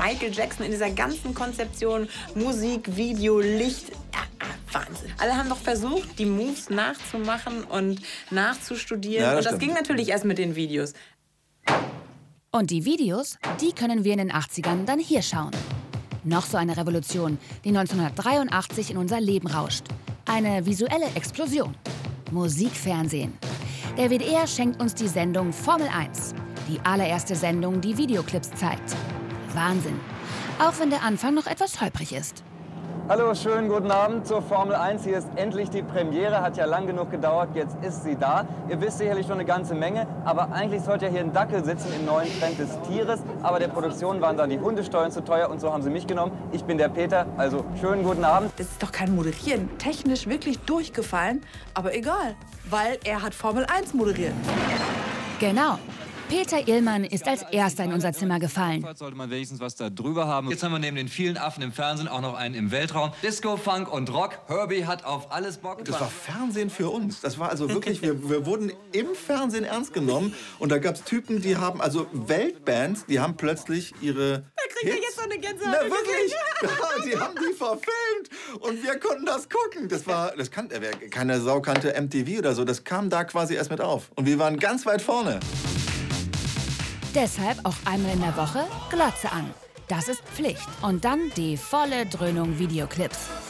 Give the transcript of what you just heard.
Michael Jackson in dieser ganzen Konzeption, Musik, Video, Licht. Wahnsinn. Alle haben doch versucht, die Moves nachzumachen und nachzustudieren. Ja, und das ging natürlich erst mit den Videos. Und die Videos, die können wir in den 80ern dann hier schauen. Noch so eine Revolution, die 1983 in unser Leben rauscht. Eine visuelle Explosion. Musikfernsehen. Der WDR schenkt uns die Sendung Formel 1. Die allererste Sendung, die Videoclips zeigt. Wahnsinn. Auch wenn der Anfang noch etwas holprig ist. Hallo, schönen guten Abend zur Formel 1. Hier ist endlich die Premiere, hat ja lang genug gedauert, jetzt ist sie da. Ihr wisst sicherlich schon eine ganze Menge, aber eigentlich sollte ja hier ein Dackel sitzen im neuen Trend des Tieres. Aber der Produktion waren dann die Hundesteuern zu teuer und so haben sie mich genommen. Ich bin der Peter, also schönen guten Abend. Das ist doch kein Moderieren. Technisch wirklich durchgefallen, aber egal, weil er hat Formel 1 moderiert. Genau. Peter Illmann ist als Erster in unser Zimmer gefallen. Sollte man wenigstens was da drüber haben. Jetzt haben wir neben den vielen Affen im Fernsehen auch noch einen im Weltraum. Disco, Funk und Rock. Herbie hat auf alles Bock. Das war Fernsehen für uns. Das war also wirklich, wir wurden im Fernsehen ernst genommen. Und da gab es Typen, die haben, also Weltbands, die haben plötzlich ihre... Da kriegt er jetzt so eine Gänsehaut. Na wirklich, ja, die haben die verfilmt und wir konnten das gucken. Das kannte, keine Sau kannte MTV oder so, das kam da quasi erst mit auf. Und wir waren ganz weit vorne. Deshalb auch einmal in der Woche Glotze an. Das ist Pflicht. Und dann die volle Dröhnung Videoclips.